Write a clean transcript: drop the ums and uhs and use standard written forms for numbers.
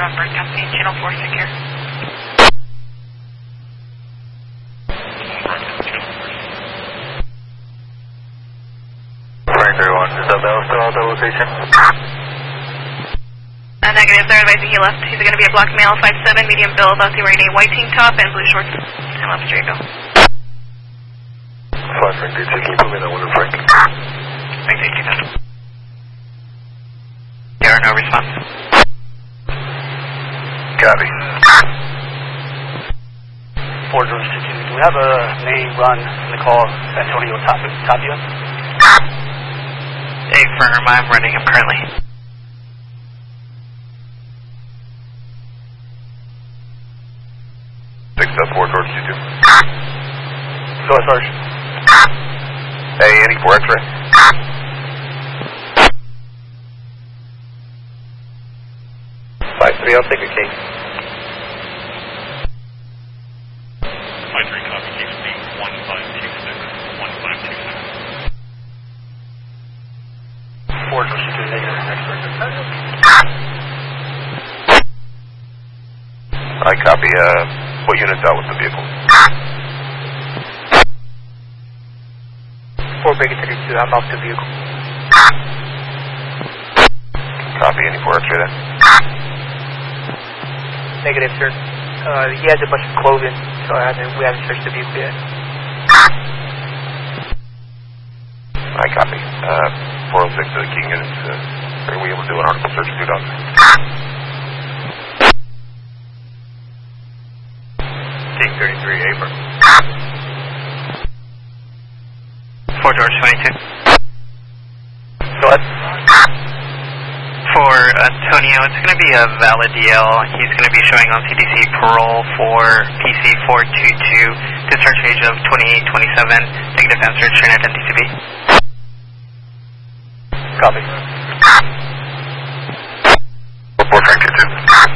November, company channel 4 secure. Frank 31, is that Bell still out the location? Negative, they're advising he left. He's going to be a black male, 5'7", medium build, he's wearing a white tank top and blue shorts. And left straight go. 5 Frank 32, can you put me in that window, Frank? Frank 32. There, no response. Copy. 4 George 2, do we have a name run in the call, Antonio Tapia? Hey, firm, I'm running him currently. Up 4 George 2. Go ahead, Sarge. Hey, any 4 X-ray? I'll take a case. 5-3 copy, case B 1526, 1526. 4 George 2, negative, X-ray. I copy, what unit's out with the vehicle? 4 Bacon 32, I'm off the vehicle. Copy, any 4 X-ray then? Negative, sir. He has a bunch of clothing, so we haven't searched the vehicle yet. I copy. 406 to the King units. Are we able to do an article search of 2 dogs? King 33, Abram. 4 George 22. Go ahead. For Antonio, it's going to be a valid DL. He's going to be showing on CDC parole for PC 422, discharge age of 2827, negative answer, Trinidad and DCB. Copy.